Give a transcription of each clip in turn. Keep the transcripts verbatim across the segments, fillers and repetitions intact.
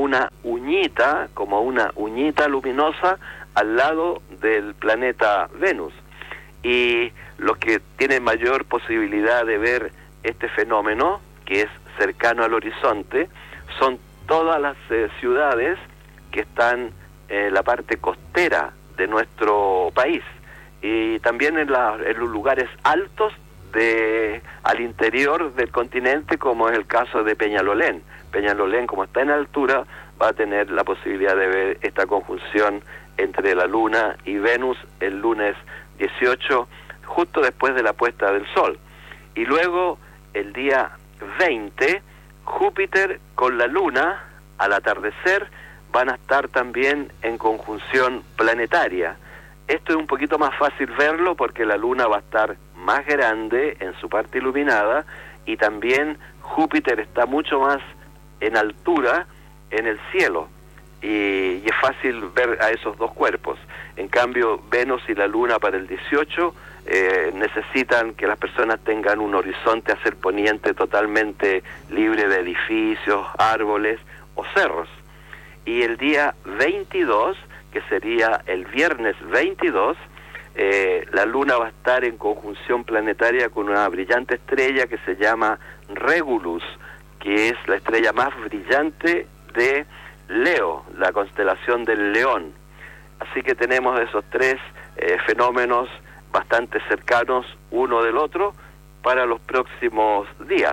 una uñita, como una uñita luminosa al lado del planeta Venus. Y los que tienen mayor posibilidad de ver este fenómeno, que es cercano al horizonte, son todas las eh, ciudades que están en la parte costera de nuestro país, y también en, la, en los lugares altos de al interior del continente, como es el caso de Peñalolén. Peñalolén, como está en altura, va a tener la posibilidad de ver esta conjunción entre la Luna y Venus el lunes dieciocho, justo después de la puesta del Sol. Y luego, el día veinte, Júpiter con la Luna, al atardecer, van a estar también en conjunción planetaria. Esto es un poquito más fácil verlo porque la Luna va a estar más grande en su parte iluminada, y también Júpiter está mucho más en altura en el cielo, y, y es fácil ver a esos dos cuerpos. En cambio, Venus y la Luna para el dieciocho eh, necesitan que las personas tengan un horizonte hacia el poniente totalmente libre de edificios, árboles o cerros. Y el día veintidós, que sería el viernes veintidós, eh, la Luna va a estar en conjunción planetaria con una brillante estrella que se llama Regulus, que es la estrella más brillante de Leo, la constelación del León. Así que tenemos esos tres eh, fenómenos bastante cercanos uno del otro para los próximos días.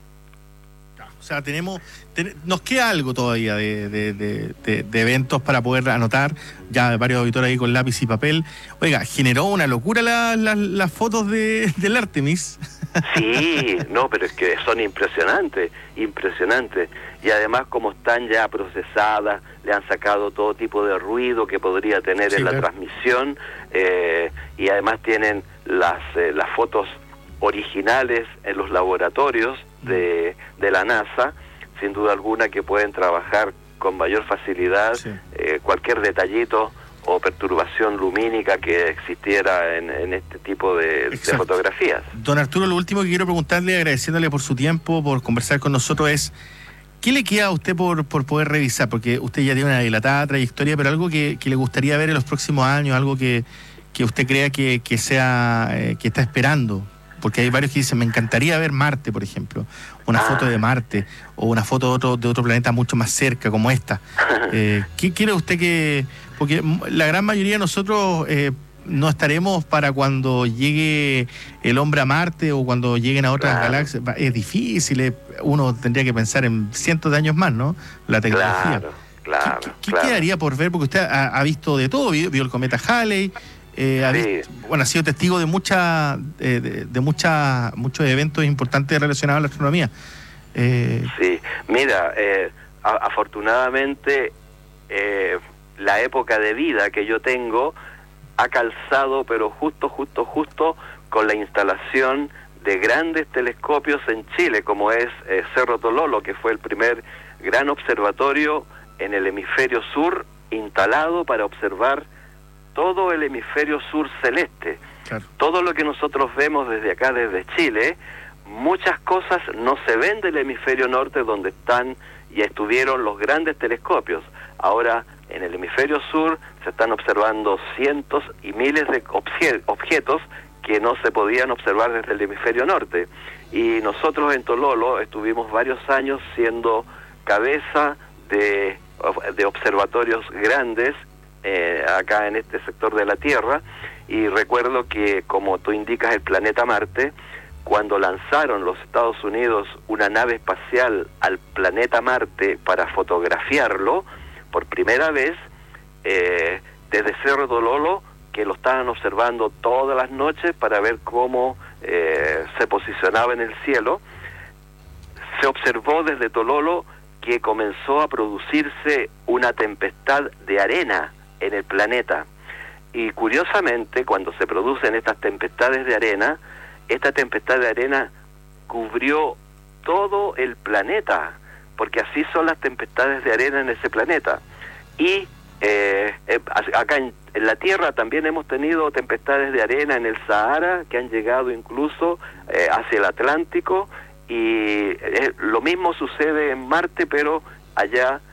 O sea, tenemos, ten, nos queda algo todavía de, de, de, de, de eventos para poder anotar. Ya varios auditores ahí con lápiz y papel. Oiga, generó una locura las la, la fotos de, del Artemis. Sí, no, pero es que son impresionantes, impresionantes. Y además, como están ya procesadas, le han sacado todo tipo de ruido que podría tener sí, en la claro. transmisión, eh, y además tienen las, eh, las fotos originales en los laboratorios de, de la NASA, sin duda alguna que pueden trabajar con mayor facilidad sí. eh, cualquier detallito o perturbación lumínica que existiera en, en este tipo de, de fotografías. Don Arturo, lo último que quiero preguntarle, agradeciéndole por su tiempo, por conversar con nosotros, es ¿qué le queda a usted por, por poder revisar? Porque usted ya tiene una dilatada trayectoria, pero algo que, que le gustaría ver en los próximos años, algo que, que usted crea que, que sea eh, que está esperando. Porque hay varios que dicen, me encantaría ver Marte, por ejemplo, una ah. foto de Marte, o una foto de otro, de otro planeta mucho más cerca, como esta. Eh, ¿Qué quiere usted que...? Porque la gran mayoría de nosotros eh, no estaremos para cuando llegue el hombre a Marte o cuando lleguen a otras claro. galaxias. Es difícil, uno tendría que pensar en cientos de años más, ¿no? La tecnología. Claro, claro. ¿Qué, qué claro. quedaría por ver? Porque usted ha, ha visto de todo, vio, vio el cometa Halley, Eh, sí. visto, bueno, ha sido testigo de mucha, eh, de, de mucha, muchos eventos importantes relacionados a la astronomía. Eh... Sí, mira, eh, a, afortunadamente eh, la época de vida que yo tengo ha calzado, pero justo, justo, justo con la instalación de grandes telescopios en Chile, como es eh, Cerro Tololo, que fue el primer gran observatorio en el hemisferio sur instalado para observar todo el hemisferio sur celeste. Claro. Todo lo que nosotros vemos desde acá, desde Chile, muchas cosas no se ven del hemisferio norte, donde están y estuvieron los grandes telescopios. Ahora, en el hemisferio sur se están observando cientos y miles de obje- objetos que no se podían observar desde el hemisferio norte. Y nosotros en Tololo estuvimos varios años siendo cabeza de, de observatorios grandes Eh, acá en este sector de la Tierra, y recuerdo que, como tú indicas, el planeta Marte, cuando lanzaron los Estados Unidos una nave espacial al planeta Marte para fotografiarlo, por primera vez, eh, desde Cerro Tololo, que lo estaban observando todas las noches para ver cómo eh, se posicionaba en el cielo, se observó desde Tololo que comenzó a producirse una tempestad de arena en el planeta. Y curiosamente, cuando se producen estas tempestades de arena, esta tempestad de arena cubrió todo el planeta, porque así son las tempestades de arena en ese planeta. Y eh, eh, acá en, en la Tierra también hemos tenido tempestades de arena en el Sahara, que han llegado incluso eh, hacia el Atlántico, y eh, lo mismo sucede en Marte, pero allá